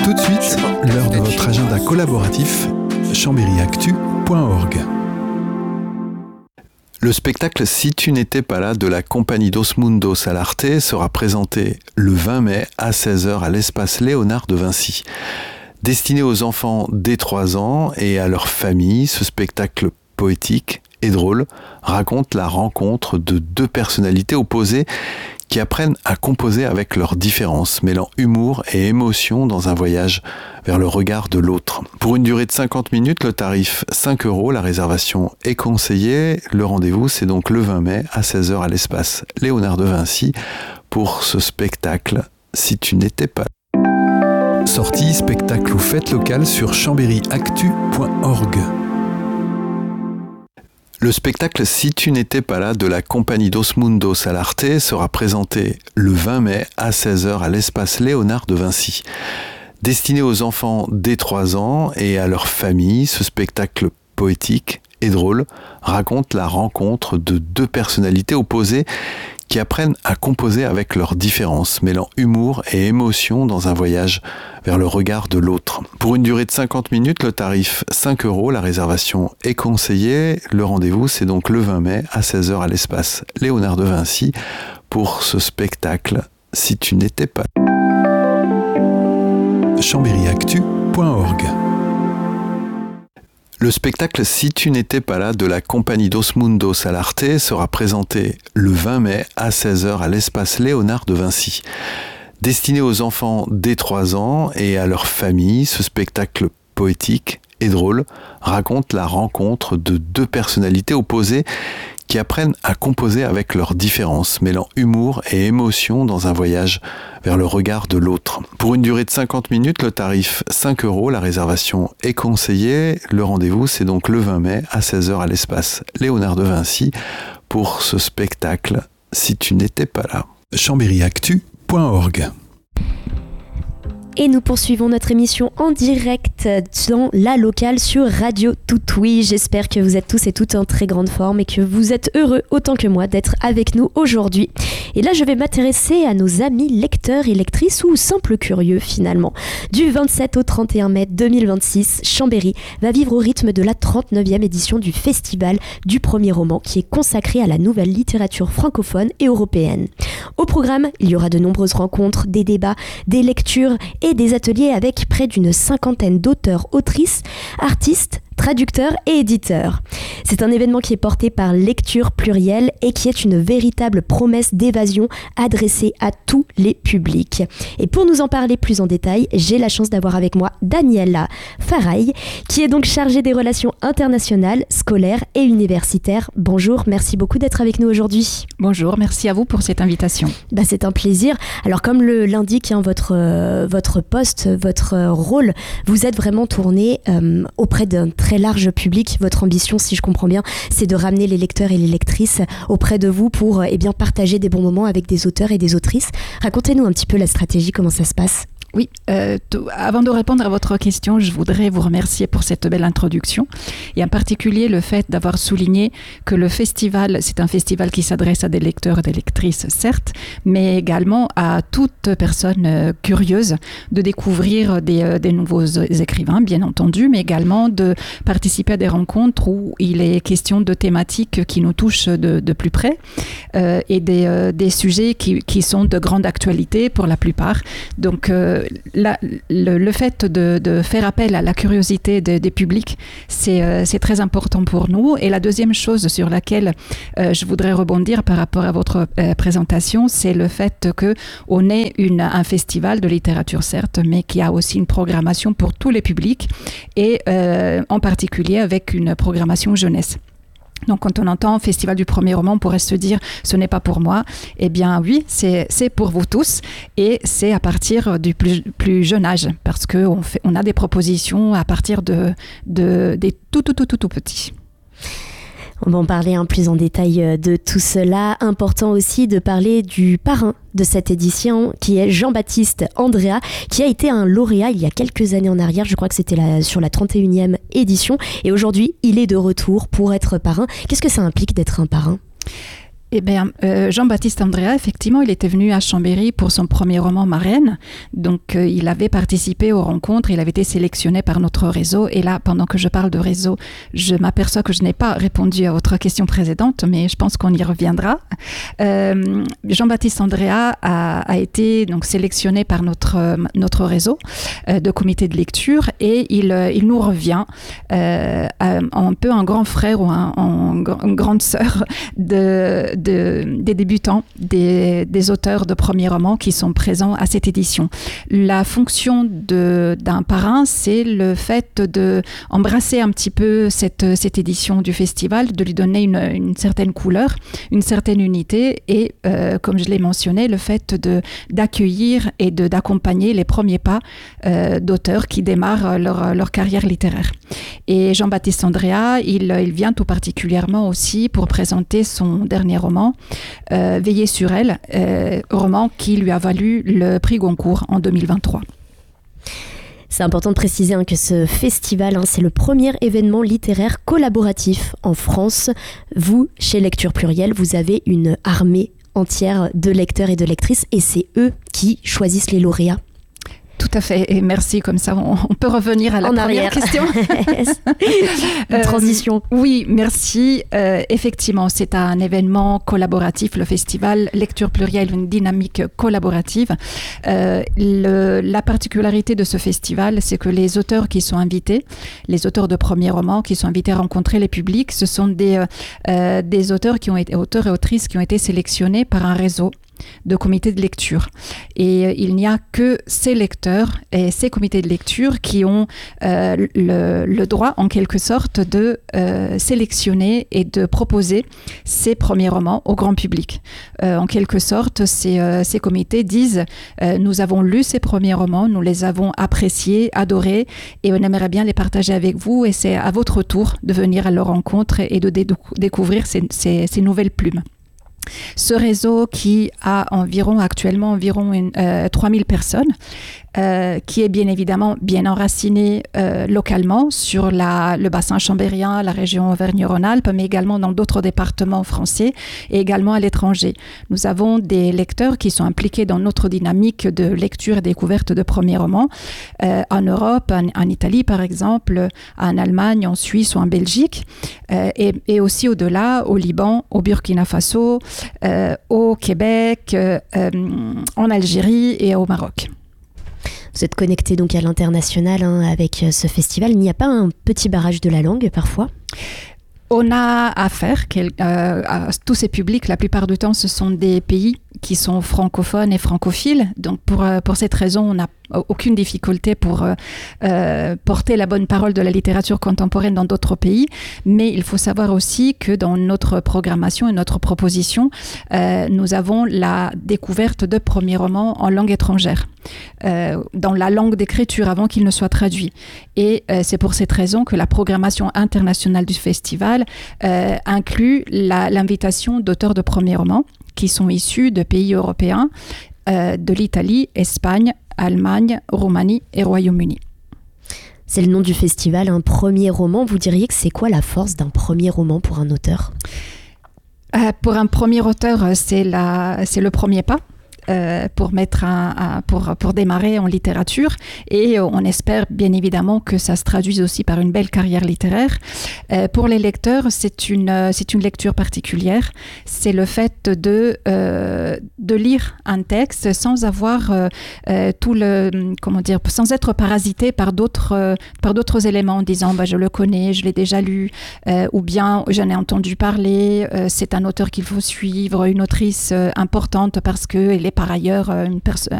Tout de suite, l'heure de votre agenda collaboratif, chambéryactu.org. Le spectacle Si tu n'étais pas là de la compagnie Dos Mundos à l'Arte sera présenté le 20 mai à 16h à l'espace Léonard de Vinci. Destiné aux enfants dès 3 ans et à leurs familles, ce spectacle poétique et drôle raconte la rencontre de 2 personnalités opposées qui apprennent à composer avec leurs différences, mêlant humour et émotion dans un voyage vers le regard de l'autre. Pour une durée de 50 minutes, le tarif 5 €, la réservation est conseillée. Le rendez-vous, c'est donc le 20 mai à 16h à l'espace Léonard de Vinci pour ce spectacle Si tu n'étais pas là. Sortie, spectacle ou fête locale sur chambéryactu.org. Le spectacle Si tu n'étais pas là de la compagnie Dos Mundos à l'Arte sera présenté le 20 mai à 16h à l'espace Léonard de Vinci. Destiné aux enfants dès 3 ans et à leurs familles, ce spectacle poétique et drôle raconte la rencontre de 2 personnalités opposées qui apprennent à composer avec leurs différences, mêlant humour et émotion dans un voyage vers le regard de l'autre. Pour une durée de 50 minutes, le tarif 5 €, la réservation est conseillée. Le rendez-vous, c'est donc le 20 mai à 16h à l'espace Léonard de Vinci pour ce spectacle Si tu n'étais pas là. chambéryactu.org. Le spectacle Si tu n'étais pas là de la compagnie Dos Mundos à l'Arte sera présenté le 20 mai à 16h à l'espace Léonard de Vinci. Destiné aux enfants dès 3 ans et à leurs familles, ce spectacle poétique et drôle raconte la rencontre de 2 personnalités opposées qui apprennent à composer avec leurs différences, mêlant humour et émotion dans un voyage vers le regard de l'autre. Pour une durée de 50 minutes, le tarif 5 €, la réservation est conseillée. Le rendez-vous, c'est donc le 20 mai à 16h à l'espace Léonard de Vinci pour ce spectacle Si tu n'étais pas là. chambéryactu.org. Et nous poursuivons notre émission en direct dans la locale sur Radio Toutoui. J'espère que vous êtes tous et toutes en très grande forme et que vous êtes heureux autant que moi d'être avec nous aujourd'hui. Et là, je vais m'intéresser à nos amis lecteurs et lectrices ou simples curieux finalement. Du 27 au 31 mai 2026, Chambéry va vivre au rythme de la 39e édition du Festival du premier roman qui est consacré à la nouvelle littérature francophone et européenne. Au programme, il y aura de nombreuses rencontres, des débats, des lectures et des ateliers avec près d'une 50aine d'auteurs, autrices, artistes, traducteurs et éditeurs. C'est un événement qui est porté par Lecture Plurielle et qui est une véritable promesse d'évasion adressée à tous les publics. Et pour nous en parler plus en détail, j'ai la chance d'avoir avec moi Daniela Faraille, qui est donc chargée des relations internationales, scolaires et universitaires. Bonjour, merci beaucoup d'être avec nous aujourd'hui. Bonjour, merci à vous pour cette invitation. C'est un plaisir. Alors comme l'indique votre poste, votre rôle, vous êtes vraiment tourné auprès d'un très large public. Votre ambition, si je comprends bien, c'est de ramener les lecteurs et les lectrices auprès de vous pour partager des bons moments avec des auteurs et des autrices. Racontez-nous un petit peu la stratégie, comment ça se passe. Oui, avant de répondre à votre question, je voudrais vous remercier pour cette belle introduction et en particulier le fait d'avoir souligné que le festival, c'est un festival qui s'adresse à des lecteurs et des lectrices, certes, mais également à toute personne curieuse de découvrir des nouveaux écrivains, bien entendu, mais également de participer à des rencontres où il est question de thématiques qui nous touchent de plus près et des sujets qui sont de grande actualité pour la plupart. Donc, le fait de faire appel à la curiosité des publics, c'est très important pour nous. Et la deuxième chose sur laquelle je voudrais rebondir par rapport à votre présentation, c'est le fait qu'on est un festival de littérature, certes, mais qui a aussi une programmation pour tous les publics et en particulier avec une programmation jeunesse. Donc quand on entend Festival du premier roman, on pourrait se dire ce n'est pas pour moi. Eh bien oui, c'est pour vous tous et c'est à partir du plus jeune âge parce qu'on a des propositions à partir des tout petits. On va en parler plus en détail de tout cela. Important aussi de parler du parrain de cette édition, qui est Jean-Baptiste Andrea, qui a été un lauréat il y a quelques années en arrière. Je crois que c'était sur la 31e édition. Et aujourd'hui, il est de retour pour être parrain. Qu'est-ce que ça implique d'être un parrain ? Eh bien, Jean-Baptiste Andrea, effectivement, il était venu à Chambéry pour son premier roman Marraine. Donc, il avait participé aux rencontres, il avait été sélectionné par notre réseau. Et là, pendant que je parle de réseau, je m'aperçois que je n'ai pas répondu à votre question précédente, mais je pense qu'on y reviendra. Jean-Baptiste Andrea a été donc sélectionné par notre réseau de comité de lecture et il nous revient un peu un grand frère ou une grande sœur des débutants, des auteurs de premiers romans qui sont présents à cette édition. La fonction d'un parrain, c'est le fait d'embrasser un petit peu cette édition du festival, de lui donner une certaine couleur, une certaine unité et, comme je l'ai mentionné, le fait d'accueillir et d'accompagner les premiers pas d'auteurs qui démarrent leur carrière littéraire. Et Jean-Baptiste Andrea, il vient tout particulièrement aussi pour présenter son dernier roman, Veiller sur elle, roman qui lui a valu le prix Goncourt en 2023. C'est important de préciser que ce festival, c'est le premier événement littéraire collaboratif en France. Vous, chez Lecture Plurielle, vous avez une armée entière de lecteurs et de lectrices et c'est eux qui choisissent les lauréats. Tout à fait, et merci, comme ça on peut revenir à la première question. Une transition. Oui, merci. Effectivement, c'est un événement collaboratif, le festival Lecture Plurielle, une dynamique collaborative. La particularité de ce festival, c'est que les auteurs qui sont invités, les auteurs de premiers romans qui sont invités à rencontrer les publics, ce sont des auteurs et autrices qui ont été sélectionnés par un réseau de comités de lecture. Et il n'y a que ces lecteurs et ces comités de lecture qui ont le droit, en quelque sorte, de sélectionner et de proposer ces premiers romans au grand public. En quelque sorte, ces comités disent nous avons lu ces premiers romans, nous les avons appréciés, adorés, et on aimerait bien les partager avec vous, et c'est à votre tour de venir à leur rencontre et de découvrir ces nouvelles plumes. Ce réseau qui a actuellement environ 3000 personnes, qui est bien évidemment bien enraciné localement sur le bassin chambérien, la région Auvergne-Rhône-Alpes, mais également dans d'autres départements français et également à l'étranger. Nous avons des lecteurs qui sont impliqués dans notre dynamique de lecture et découverte de premiers romans en Europe, en Italie par exemple, en Allemagne, en Suisse ou en Belgique, et aussi au-delà, au Liban, au Burkina Faso, au Québec, en Algérie et au Maroc. Vous êtes connecté donc à l'international avec ce festival. Il n'y a pas un petit barrage de la langue parfois ? On a affaire à tous ces publics. La plupart du temps, ce sont des pays qui sont francophones et francophiles. Donc, pour cette raison, on n'a aucune difficulté pour porter la bonne parole de la littérature contemporaine dans d'autres pays. Mais il faut savoir aussi que dans notre programmation et notre proposition, nous avons la découverte de premiers romans en langue étrangère, dans la langue d'écriture avant qu'ils ne soient traduits. Et c'est pour cette raison que la programmation internationale du festival inclut l'invitation d'auteurs de premiers romans qui sont issus de pays européens, de l'Italie, Espagne, Allemagne, Roumanie et Royaume-Uni. C'est le nom du festival, un premier roman. Vous diriez que c'est quoi la force d'un premier roman pour un auteur ? Pour un premier auteur, c'est le premier pas. Pour démarrer en littérature, et on espère bien évidemment que ça se traduise aussi par une belle carrière littéraire. Pour les lecteurs, c'est une lecture particulière. C'est le fait de lire un texte sans avoir sans être parasité par d'autres éléments en disant je le connais, je l'ai déjà lu, ou bien j'en ai entendu parler, c'est un auteur qu'il faut suivre, une autrice importante parce qu'elle est par ailleurs